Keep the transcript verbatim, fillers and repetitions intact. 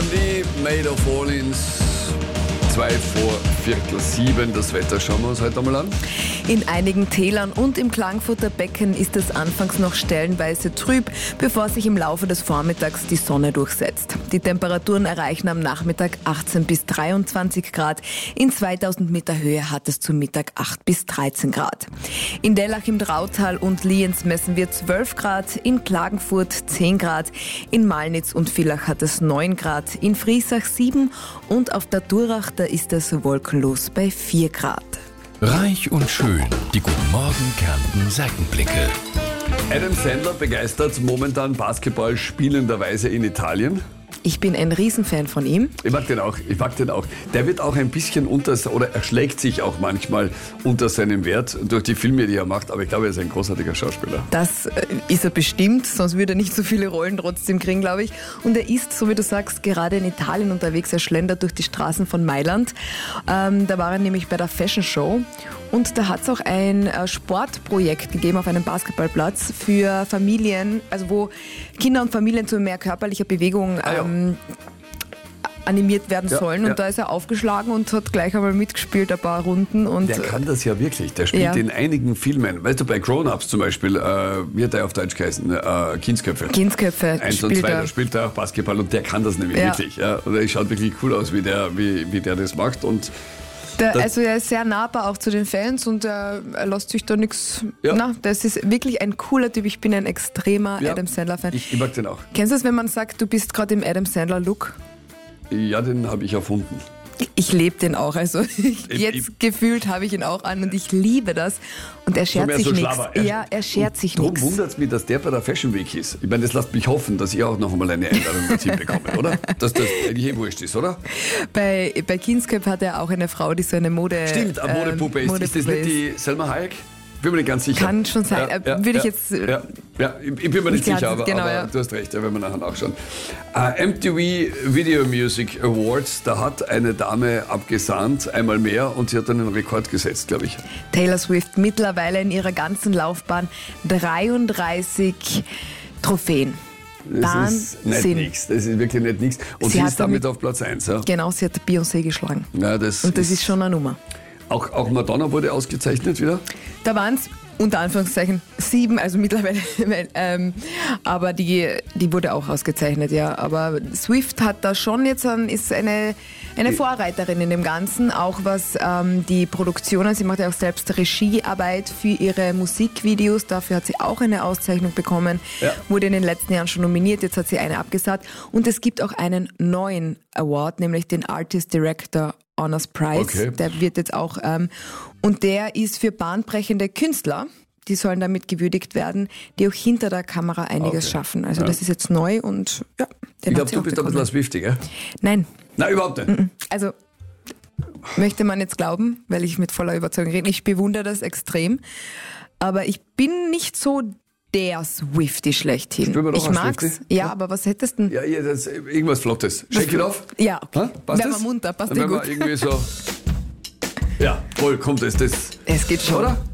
Lee, Made of Orleans. Zwei vor Viertel sieben. Das Wetter schauen wir uns heute einmal an. In einigen Tälern und im Klagenfurter Becken ist es anfangs noch stellenweise trüb, bevor sich im Laufe des Vormittags die Sonne durchsetzt. Die Temperaturen erreichen am Nachmittag achtzehn bis dreiundzwanzig Grad. In zweitausend Meter Höhe hat es zu Mittag acht bis dreizehn Grad. In Dellach im Drautal und Lienz messen wir zwölf Grad, in Klagenfurt zehn Grad, in Malnitz und Villach hat es neun Grad, in Friesach sieben und auf der Durach, da ist es wolkenlos bei vier Grad. Reich und schön, die Guten Morgen Kärnten Seitenblicke. Adam Sandler begeistert momentan Basketball spielenderweise in Italien. Ich bin ein Riesenfan von ihm. Ich mag den auch, ich mag den auch. Der wird auch ein bisschen unter, oder er schlägt sich auch manchmal unter seinem Wert durch die Filme, die er macht, aber ich glaube, er ist ein großartiger Schauspieler. Das äh, ist er bestimmt, sonst würde er nicht so viele Rollen trotzdem kriegen, glaube ich. Und er ist, so wie du sagst, gerade in Italien unterwegs. Er schlendert durch die Straßen von Mailand. Ähm, da war er nämlich bei der Fashion Show. Und da hat es auch ein äh, Sportprojekt gegeben auf einem Basketballplatz für Familien, also wo Kinder und Familien zu mehr körperlicher Bewegung Ah, ja. ähm, animiert werden Ja, sollen. Und ja. da ist er aufgeschlagen und hat gleich einmal mitgespielt, ein paar Runden. Und Der kann das ja wirklich. Der spielt Ja. in einigen Filmen. Weißt du, bei Grown-Ups zum Beispiel, äh, wie hat der auf Deutsch geheißen? Äh, Kindsköpfe. Kindsköpfe Eins und spielt zwei, er. da spielt er auch Basketball und der kann das nämlich Ja. wirklich. Ja. Und er schaut wirklich cool aus, wie der, wie, wie der das macht. Und Der, Das- also er ist sehr nahbar auch zu den Fans und er, er lässt sich da nichts. Ja. Na, das ist wirklich ein cooler Typ. Ich bin ein extremer ja, Adam Sandler-Fan. Ich, ich mag den auch. Kennst du es, wenn man sagt, du bist gerade im Adam Sandler-Look? Ja, den habe ich erfunden. Ich lebe den auch. Also ich, Ich- jetzt ich- gefühlt habe ich ihn auch an und ich liebe das. Und er schert mehr sich so nichts. Schlabber. Ja, er schert sich Darum nichts. wundert es mich, dass der bei der Fashion Week ist. Ich meine, das lasst mich hoffen, dass ihr auch noch einmal eine Einladung dazu bekommt, oder? Dass das eigentlich eh wurscht ist, oder? Bei, bei Kindsköpf hat er auch eine Frau, die so eine Mode. Stimmt, eine Modepuppe ähm, ist. Ist das Modepuppe nicht die Selma Hayek? Bin mir nicht ganz sicher. Kann schon sein. Äh, würde ich ja, jetzt, äh, Ja, ja, ich ich bin mir nicht nicht sicher, ganz aber, genau, aber ja. du hast recht, da werden wir nachher nachschauen. Äh, M T V Video Music Awards, da hat eine Dame abgesahnt, einmal mehr, und sie hat einen Rekord gesetzt, glaube ich. Taylor Swift mittlerweile in ihrer ganzen Laufbahn dreiunddreißig Trophäen. Das ist nicht Wahnsinn. nichts. Das ist wirklich nicht nichts. Und Sie sie, hat ist damit damit- auf Platz eins. Ja. Genau, sie hat Beyoncé geschlagen. Ja, das Und das ist schon eine Nummer. Auch, auch Madonna wurde ausgezeichnet wieder. Da waren es unter Anführungszeichen sieben, also mittlerweile, weil, ähm, aber die, die wurde auch ausgezeichnet, ja. Aber Swift hat da schon jetzt ein, ist eine, eine Vorreiterin in dem Ganzen, auch was ähm, die Produktionen, sie macht ja auch selbst Regiearbeit für ihre Musikvideos, dafür hat sie auch eine Auszeichnung bekommen, Ja. wurde in den letzten Jahren schon nominiert, jetzt hat sie eine abgesagt. Und es gibt auch einen neuen Award, nämlich den Artist Director Honors Prize. Okay. Der wird jetzt auch, ähm, und der ist für bahnbrechende Künstler, die sollen damit gewürdigt werden, die auch hinter der Kamera einiges Okay. schaffen. Also Ja. das ist jetzt neu und ja, den Ich hat glaube, sie du auch bist ein bekommen. bisschen Swifty, gell? Nein, Nein, überhaupt nicht. also möchte man jetzt glauben, weil ich mit voller Überzeugung rede. Ich bewundere das extrem, aber ich bin nicht so der Swifty schlechthin. Spielen wir doch Ich ein mag's, Swifty? ja, aber was hättest du denn? Ja, ja, das, irgendwas Flottes. Shake it off. Ja, okay. Ha? Passt Werden wir das? munter, passt Dann dir werden wir gut. irgendwie so. Ja, voll, kommt das. das Es geht schon. Oder?